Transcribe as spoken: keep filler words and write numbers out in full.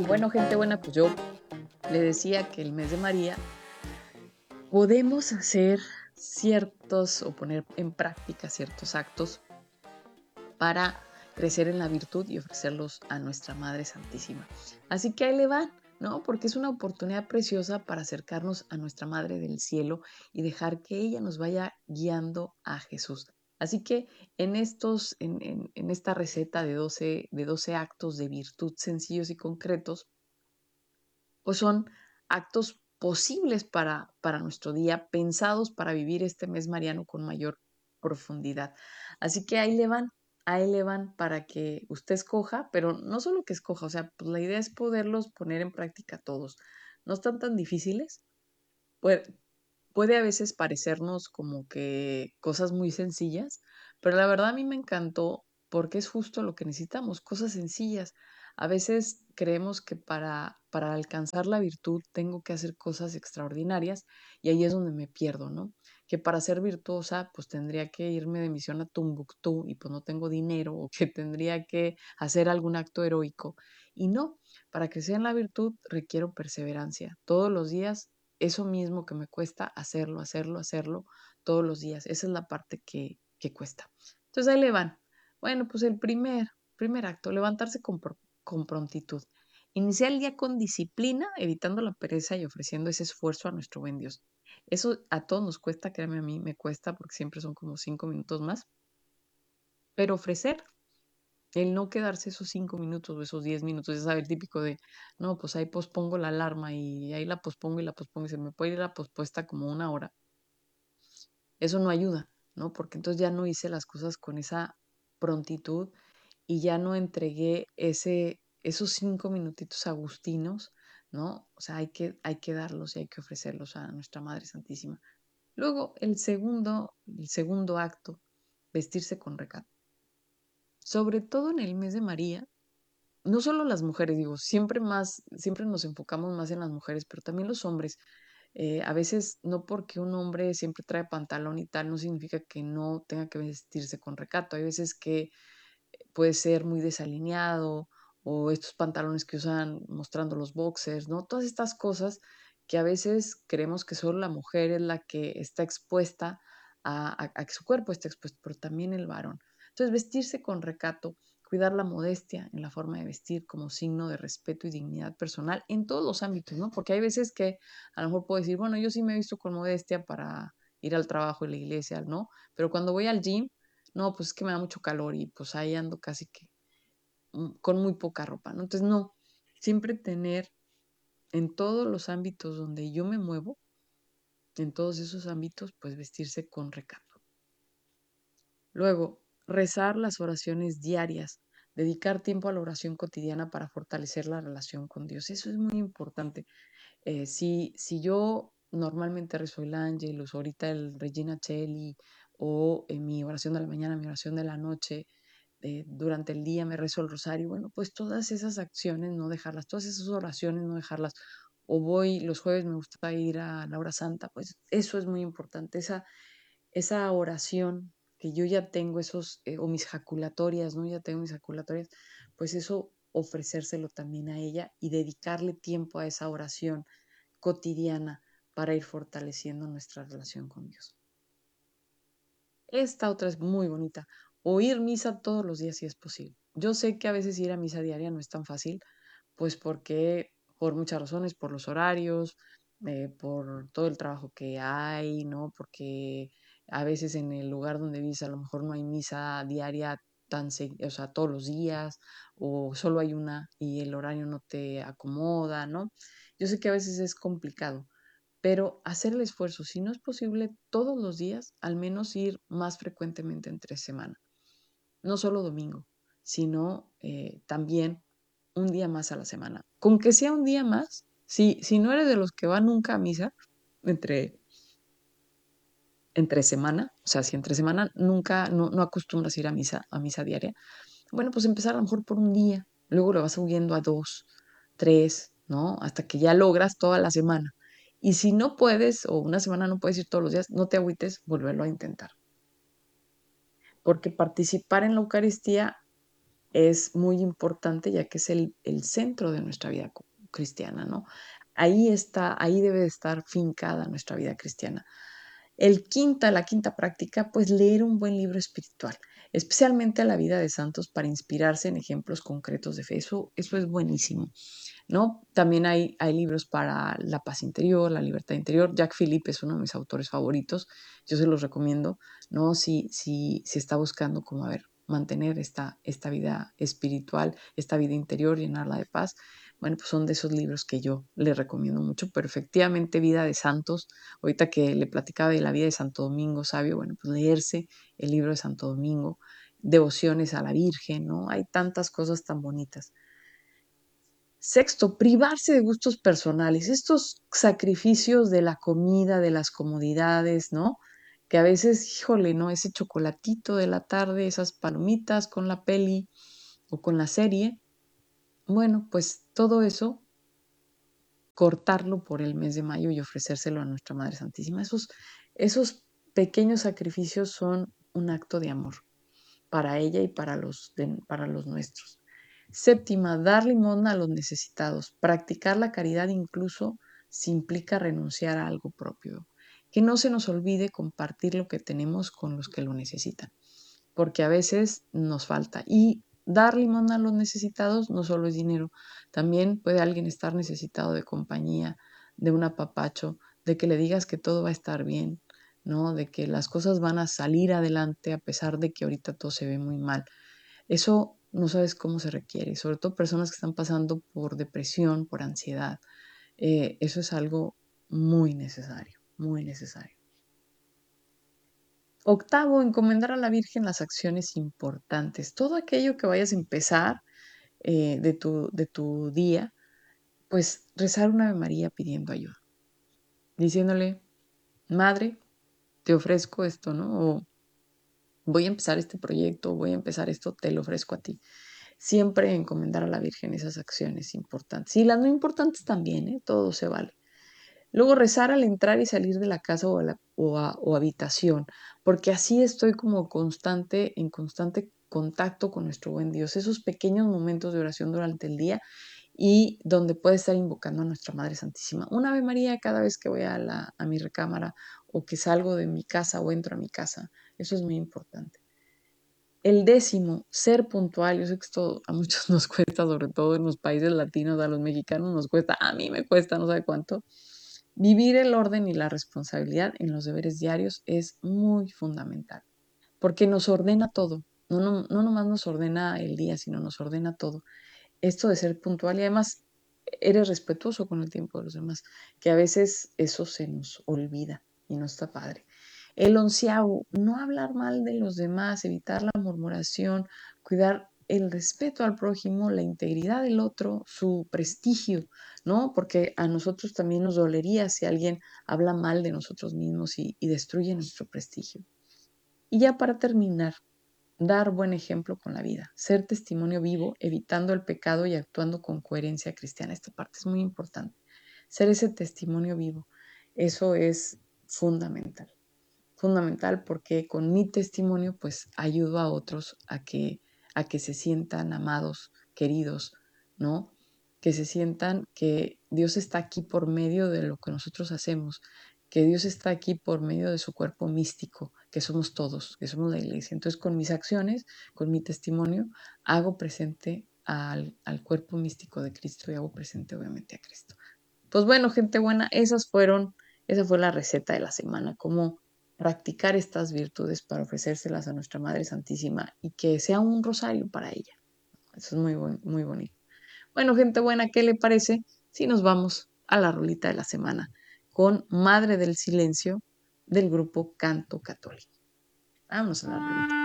Bueno, gente buena, pues yo le decía que el mes de María podemos hacer ciertos o poner en práctica ciertos actos para crecer en la virtud y ofrecerlos a nuestra Madre Santísima. Así que ahí le van, ¿no? Porque es una oportunidad preciosa para acercarnos a nuestra Madre del Cielo y dejar que ella nos vaya guiando a Jesús. Así que en estos, en, en, en esta receta de doce, de doce actos de virtud sencillos y concretos, pues son actos posibles para, para nuestro día, pensados para vivir este mes mariano con mayor profundidad. Así que ahí le van, ahí le van para que usted escoja, pero no solo que escoja, o sea, pues la idea es poderlos poner en práctica todos. No están tan difíciles. Puede, puede a veces parecernos como que cosas muy sencillas, pero la verdad a mí me encantó porque es justo lo que necesitamos, cosas sencillas. A veces creemos que para, para alcanzar la virtud tengo que hacer cosas extraordinarias y ahí es donde me pierdo, ¿no? Que para ser virtuosa pues tendría que irme de misión a Tumbuctú y pues no tengo dinero o que tendría que hacer algún acto heroico. Y no, para crecer en la virtud requiero perseverancia. Todos los días eso mismo que me cuesta hacerlo, hacerlo, hacerlo todos los días. Esa es la parte que, que cuesta. Entonces ahí le van. Bueno, pues el primer, primer acto, levantarse con, con prontitud. Iniciar el día con disciplina, evitando la pereza y ofreciendo ese esfuerzo a nuestro buen Dios. Eso a todos nos cuesta, créanme, a mí me cuesta porque siempre son como cinco minutos más, pero ofrecer, el no quedarse esos cinco minutos o esos diez minutos, ya sabe, el típico de, no, pues ahí pospongo la alarma y ahí la pospongo y la pospongo y se me puede ir la pospuesta como una hora. Eso no ayuda, ¿no? Porque entonces ya no hice las cosas con esa prontitud y ya no entregué ese, esos cinco minutitos agustinos, ¿no? O sea, hay que, hay que darlos y hay que ofrecerlos a nuestra Madre Santísima. Luego, el segundo, el segundo acto, vestirse con recato. Sobre todo en el mes de María, no solo las mujeres, digo, siempre más, siempre nos enfocamos más en las mujeres, pero también los hombres. Eh, a veces, no porque un hombre siempre trae pantalón y tal, no significa que no tenga que vestirse con recato. Hay veces que puede ser muy desalineado o estos pantalones que usan mostrando los boxers, ¿no? Todas estas cosas que a veces creemos que solo la mujer es la que está expuesta a, a, a que su cuerpo esté expuesto, pero también el varón. Entonces, vestirse con recato, cuidar la modestia en la forma de vestir como signo de respeto y dignidad personal en todos los ámbitos, ¿no? Porque hay veces que a lo mejor puedo decir, bueno, yo sí me he visto con modestia para ir al trabajo y la iglesia, ¿no? Pero cuando voy al gym, no, pues es que me da mucho calor y pues ahí ando casi que mm, con muy poca ropa, ¿no? Entonces, no, siempre tener en todos los ámbitos donde yo me muevo, en todos esos ámbitos, pues vestirse con recato. Luego, rezar las oraciones diarias, dedicar tiempo a la oración cotidiana para fortalecer la relación con Dios. Eso es muy importante. Eh, si, si yo normalmente rezo el Ángelus, ahorita el Regina Cheli, o en mi oración de la mañana, mi oración de la noche, eh, durante el día me rezo el rosario, bueno, pues todas esas acciones no dejarlas, todas esas oraciones no dejarlas. O voy, los jueves me gusta ir a la hora santa, pues eso es muy importante, esa, esa oración que yo ya tengo, esos, eh, o mis jaculatorias, ¿no? Ya tengo mis jaculatorias, pues eso ofrecérselo también a ella y dedicarle tiempo a esa oración cotidiana para ir fortaleciendo nuestra relación con Dios. Esta otra es muy bonita. Oír misa todos los días si es posible. Yo sé que a veces ir a misa diaria no es tan fácil, pues porque por muchas razones, por los horarios, eh, por todo el trabajo que hay, ¿no? Porque a veces en el lugar donde vives a lo mejor no hay misa diaria tan, o sea, todos los días, o solo hay una y el horario no te acomoda, ¿no? Yo sé que a veces es complicado, pero hacer el esfuerzo, si no es posible todos los días, al menos ir más frecuentemente entre semana. No solo domingo, sino eh, también un día más a la semana. Con que sea un día más, si, si no eres de los que van nunca a misa, entre, entre semana, o sea, si entre semana nunca, no, no acostumbras ir a misa, a misa diaria, bueno, pues empezar a lo mejor por un día, luego lo vas subiendo a dos, tres, ¿no? Hasta que ya logras toda la semana. Y si no puedes, o una semana no puedes ir todos los días, no te agüites, volverlo a intentar. Porque participar en la Eucaristía es muy importante ya que es el, el centro de nuestra vida cristiana, ¿no? Ahí está, ahí debe de estar fincada nuestra vida cristiana. El quinta, la quinta práctica, pues leer un buen libro espiritual, especialmente la vida de santos para inspirarse en ejemplos concretos de fe. Eso, eso es buenísimo, ¿no? También hay, hay libros para la paz interior, la libertad interior. Jack Philippe es uno de mis autores favoritos. Yo se los recomiendo, ¿no? Si, si, si está buscando como, a ver, mantener esta, esta vida espiritual, esta vida interior, llenarla de paz. Bueno, pues son de esos libros que yo le recomiendo mucho, pero efectivamente Vida de Santos, ahorita que le platicaba de la vida de Santo Domingo Sabio, bueno, pues leerse el libro de Santo Domingo, devociones a la Virgen, ¿no? Hay tantas cosas tan bonitas. Sexto, privarse de gustos personales, estos sacrificios de la comida, de las comodidades, ¿no? Que a veces, híjole, ¿no? Ese chocolatito de la tarde, esas palomitas con la peli o con la serie, bueno, pues todo eso, cortarlo por el mes de mayo y ofrecérselo a nuestra Madre Santísima. Esos, esos pequeños sacrificios son un acto de amor para ella y para los, de, para los nuestros. Séptima, dar limosna a los necesitados. Practicar la caridad incluso si implica renunciar a algo propio. Que no se nos olvide compartir lo que tenemos con los que lo necesitan, porque a veces nos falta. Y dar limosna a los necesitados no solo es dinero, también puede alguien estar necesitado de compañía, de un apapacho, de que le digas que todo va a estar bien, ¿no? De que las cosas van a salir adelante a pesar de que ahorita todo se ve muy mal. Eso no sabes cómo se requiere, sobre todo personas que están pasando por depresión, por ansiedad. Eh, eso es algo muy necesario, muy necesario. Octavo, encomendar a la Virgen las acciones importantes. Todo aquello que vayas a empezar eh, de, tu, de tu día, pues rezar una Ave María pidiendo ayuda, diciéndole, Madre, te ofrezco esto, ¿no? O voy a empezar este proyecto, voy a empezar esto, te lo ofrezco a ti. Siempre encomendar a la Virgen esas acciones importantes. Y las no importantes también, ¿eh? Todo se vale. Luego rezar al entrar y salir de la casa o, a la, o, a, o habitación, porque así estoy como constante, en constante contacto con nuestro buen Dios. Esos pequeños momentos de oración durante el día y donde puede estar invocando a nuestra Madre Santísima. Una Ave María cada vez que voy a, la, a mi recámara o que salgo de mi casa o entro a mi casa. Eso es muy importante. El décimo, ser puntual. Yo sé que esto a muchos nos cuesta, sobre todo en los países latinos, a los mexicanos nos cuesta, a mí me cuesta no sé cuánto. Vivir el orden y la responsabilidad en los deberes diarios es muy fundamental, porque nos ordena todo. No, no, no nomás nos ordena el día, sino nos ordena todo. Esto de ser puntual y además eres respetuoso con el tiempo de los demás, que a veces eso se nos olvida y no está padre. El onceavo, no hablar mal de los demás, evitar la murmuración, cuidar el respeto al prójimo, la integridad del otro, su prestigio, ¿no? Porque a nosotros también nos dolería si alguien habla mal de nosotros mismos y, y destruye nuestro prestigio. Y ya para terminar, dar buen ejemplo con la vida, ser testimonio vivo, evitando el pecado y actuando con coherencia cristiana. Esta parte es muy importante. Ser ese testimonio vivo, eso es fundamental fundamental porque con mi testimonio pues ayudo a otros a que, a que se sientan amados, queridos, ¿no? Que se sientan que Dios está aquí por medio de lo que nosotros hacemos, que Dios está aquí por medio de su cuerpo místico, que somos todos, que somos la iglesia. Entonces con mis acciones, con mi testimonio, hago presente al, al cuerpo místico de Cristo y hago presente obviamente a Cristo. Pues bueno, gente buena, esas fueron, esa fue la receta de la semana, cómo practicar estas virtudes para ofrecérselas a nuestra Madre Santísima y que sea un rosario para ella. Eso es muy, buen, muy bonito. Bueno, gente buena, ¿qué le parece si nos vamos a la rolita de la semana con Madre del Silencio del grupo Canto Católico? Vamos a la rolita.